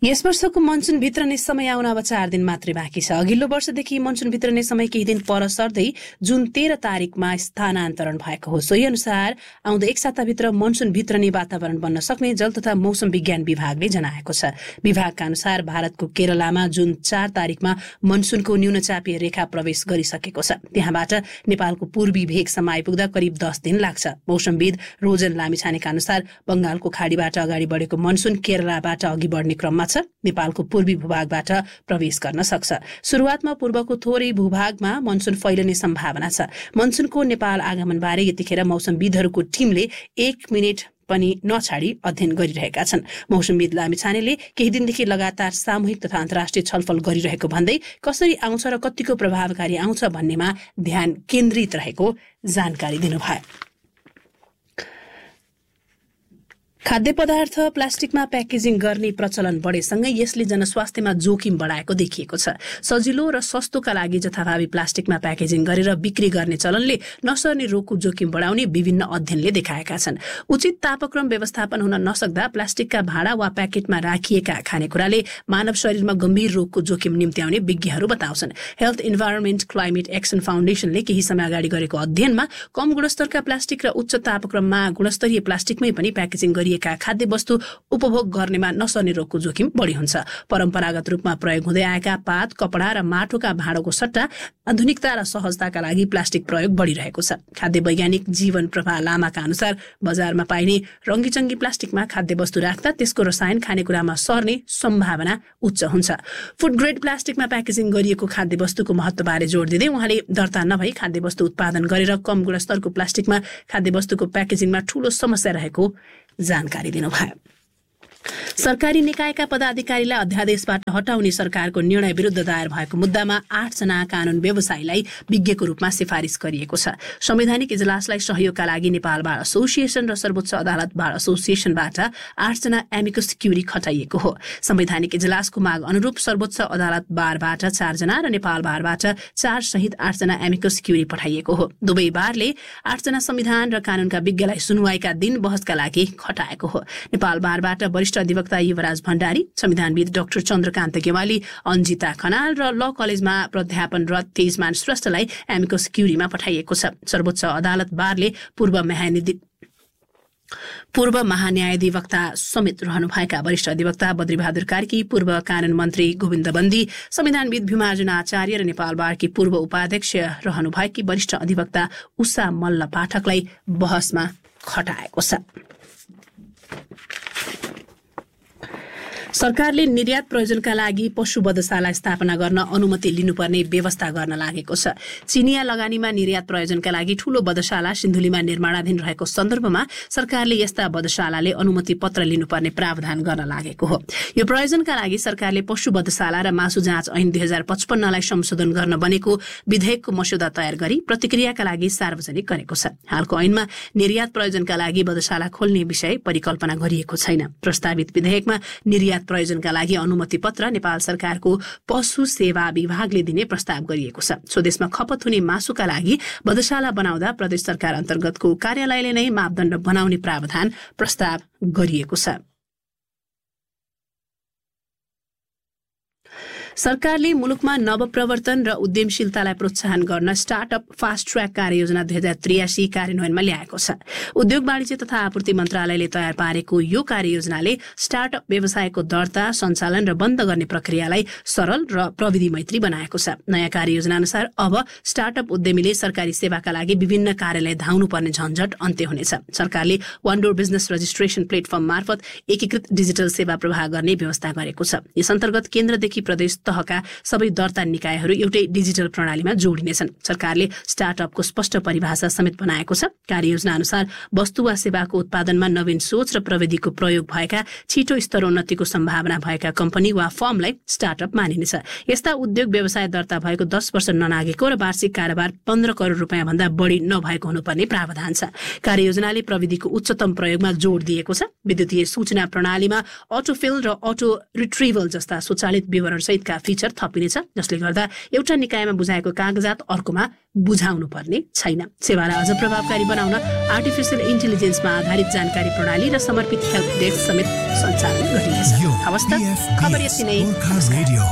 यस वर्षको मनसुन भित्रने समय आउन अब 4 दिन मात्रै बाँकी छ। अघिल्लो वर्षदेखि मनसुन भित्रने समय केही दिन पर सर्दै जुन 13 तारिकमा स्थानान्तरण भएको हो। सोही अनुसार आउँदो एक साताभित्र मनसुन भित्रने वातावरण बन्न सक्ने जल तथा मौसम विज्ञान विभागले जनाएको छ। विभागका अनुसार भारतको केरलामा जुन 4 तारिकमा मनसुनको न्यूनचापीय रेखा प्रवेश गरिसकेको छ। त्यहाँबाट नेपालको पूर्वी भेगसम्म आइपुग्दा करिब 10 दिन लाग्छ। मौसमविद रोजन लामिछानेका अनुसार बंगालको खाडीबाट अगाडि बढेको मनसुन केरलाबाट अघि बढ्ने क्रममा नेपालको पूर्वी भूभागबाट प्रवेश गर्न सक्छ। सुरुवातमा पूर्वको थोरै भूभागमा मनसुन फैलिने सम्भावना छ। मनसुनको नेपाल आगमनबारे यतिखेर मौसमविदहरूको टिमले 1 मिनेट पनि नछाडी अध्ययन गरिरहेका छन्। मौसमविद लामिछानेले केही दिनदेखि लगातार सामूहिक तथा अन्तर्राष्ट्रिय छलफल गरिरहेको भन्दै कसरी आउँछ र कतिको प्रभावकारी आउँछ भन्नेमा ध्यान केन्द्रित रहेको जानकारी दिनुभयो। खाद्य पदार्थ प्लास्टिकमा प्याकेजिङ गर्ने प्रचलन बढेसँगै यसले जनस्वास्थ्यमा जोखिम बढाएको देखिएको छ। सजिलो र सस्तोका लागि जथाभावी प्लास्टिकमा प्याकेजिङ गरेर बिक्री गर्ने चलनले नसर्ने रोगको जोखिम बढाउने विभिन्न अध्ययनले देखाएका छन्। उचित तापक्रम व्यवस्थापन हुन नसक्दा प्लास्टिकका भाँडा वा प्याकेटमा राखिएका खानेकुराले मानव शरीरमा गम्भीर रोगको जोखिम निम्त्याउने विज्ञहरू बताउँछन्। हेल्थ इन्भाइरोमेन्ट क्लाइमेट एक्सन फाउन्डेसनले केही समय अगाडि गरेको अध्ययनमा कम गुणस्तरका प्लास्टिक र उच्च तापक्रममा गुणस्तरीय प्लास्टिकमै पनि प्याकेजिङ गरिएका खाद्य वस्तु उपभोग गर्नेमा नसर्ने रोगको जोखिम बढी हुन्छ। परम्परागत रूपमा प्रयोग हुँदै आएका पात, कपडा र माटोका भाँडोको सट्टा आधुनिकता र सहजताका लागि प्लास्टिक प्रयोग बढिरहेको छ। खाद्य वैज्ञानिक जीवन प्रभा लामाका अनुसार बजारमा पाइने रङ्गीचङ्गी प्लास्टिकमा खाद्य वस्तु राख्दा त्यसको रसायन खानेकुरामा सर्ने सम्भावना उच्च हुन्छ। फुड ग्रेड प्लास्टिकमा प्याकेजिङ गरिएको खाद्य वस्तुको महत्त्वबारे जोड दिँदै उहाँले दर्ता नभई खाद्य वस्तु उत्पादन गरेर कम गुणस्तरको प्लास्टिकमा खाद्य वस्तुको प्याकेजिङमा ठूलो समस्या रहेको जानकारी दिनुभयो। सरकारी निकायका पदाधिकारीलाई अध्यादेशबाट हटाउने सरकारको निर्णय विरुद्ध दायर भएको मुद्दामा 8 जना कानून व्यवसायीलाई विज्ञको रूपमा सिफारिस गरिएको छ। संवैधानिक इजलासलाई सहयोगका लागि नेपाल बार एसोसिएसन र सर्वोच्च अदालत बार एसोसिएसनबाट 8 जना एमिकस क्युरी खटाइएको हो। संवैधानिक इजलासको माग अनुरूप सर्वोच्च अदालत बारबाट 4 जना र नेपाल बारबाट 4 सहित 8 जना एमिकस क्युरी पठाइएको हो। दुवै बारले 8 जना संविधान र कानूनका विज्ञलाई सुनवाईका दिन बहसका लागि खटाएको हो। नेपाल बारबाट वरिष्ठ अधिवक्ता युवराज भण्डारी, संविधानविद डाक्टर चन्द्रकान्त गेवाली, अन्जिता खनाल र ल कलेजमा प्राध्यापनरत तेजमान श्रेष्ठलाई एमिकस क्युरीमा पठाइएको छ। सर्वोच्च अदालत बारले पूर्व महान्यायाधिवक्ता समेत रहनुभएका वरिष्ठ अधिवक्ता बद्रीबहादुर कार्की, पूर्व कानून मन्त्री गोविन्द बन्दी, संविधानविद भीमार्जुन आचार्य र नेपाल बारकी पूर्व उपाध्यक्ष रहनुभएकी वरिष्ठ अधिवक्ता उषा मल्ल पाठकलाई बहसमा खटाएको छ। सरकारले निर्यात प्रयोजनका लागि पशु वधशाला स्थापना गर्न अनुमति लिनुपर्ने व्यवस्था गर्न लागेको छ। चिनिया लगानीमा निर्यात प्रयोजनका लागि ठूलो वधशाला सिन्धुलीमा निर्माणाधीन रहेको सन्दर्भमा सरकारले यस्ता वधशालाले अनुमति पत्र लिनुपर्ने प्रावधान गर्न लागेको हो। यो प्रयोजनका लागि सरकारले पशु वधशाला र मासु जाँच ऐन 2055लाई संशोधन गर्न बनेको विधेयकको मस्यौदा तयार गरी प्रतिक्रियाका लागि सार्वजनिक गरेको छ। हालको ऐनमा निर्यात प्रयोजनका लागि वधशाला खोल्ने विषय परिकल्पना गरिएको छैन। प्रस्तावित विधेयकमा निर्यात प्रयोजनका लागि अनुमति पत्र नेपाल सरकारको पशु सेवा विभागले दिने प्रस्ताव गरिएको छ। स्वदेशमा खपत हुने मासुका लागि वधशाला बनाउँदा प्रदेश सरकार अन्तर्गतको कार्यालयले नै मापदण्ड बनाउने प्रावधान प्रस्ताव गरिएको छ। सरकारले मुलुकमा नवप्रवर्तन र उद्यमशीलतालाई प्रोत्साहन गर्न स्टार्टअप फास्ट ट्र्याक कार्ययोजना 2083 कार्यान्वयनमा ल्याएको छ। उद्योग वाणिज्य तथा आपूर्ति मन्त्रालयले तयार पारेको यो कार्ययोजनाले स्टार्टअप व्यवसायको दर्ता, सञ्चालन र बन्द गर्ने प्रक्रियालाई सरल र प्रविधि मैत्री बनाएको छ। नयाँ कार्ययोजना अनुसार अब स्टार्टअप उद्यमीले सरकारी सेवाका लागि विभिन्न कार्यालय धाउनुपर्ने झन्झट अन्त्य हुनेछ। सरकारले one door business registration platform मार्फत एकीकृत डिजिटल सेवा प्रवाह गर्ने व्यवस्था गरेको छ। यस अन्तर्गत केन्द्रदेखि प्रदेश तहका सबै दर्ता निकायहरू एउटै डिजिटल प्रणालीमा जोडिनेछन्। सरकारले स्टार्टअपको स्पष्ट परिभाषा समेत बनाएको छ। कार्ययोजना अनुसार वस्तु वा सेवाको उत्पादनमा नवीन सोच र प्रविधिको प्रयोग भएका छिटो स्तरोन्नतिको सम्भावना भएका कम्पनी वा फर्मलाई स्टार्टअप मानिनेछ। यस्ता उद्योग व्यवसाय दर्ता भएको 10 वर्ष ननागेको र वार्षिक कारोबार 15 करोड रुपियाँ भन्दा बढी नभएको हुनुपर्ने प्रावधान छ। कार्ययोजनाले प्रविधिको उच्चतम प्रयोगमा जोड दिएको छ। विद्युतीय सूचना प्रणालीमा अटोफिल र अटो रिट्रिभल जस्ता स्वचालित विवरण सहितका नयाँ फिचर थपिनेछ, जसले गर्दा एउटा निकायमा बुझाएको कागजात अर्कोमा बुझाउनु पर्ने छैन। सेवालाई अझ प्रभावकारी बनाउन आर्टिफिसियल इन्टेलिजेन्समा आधारित जानकारी प्रणाली र समर्पित हेल्प डेस्क समेत सञ्चालन गरिनेछ। हवस् त, खबर यति नै।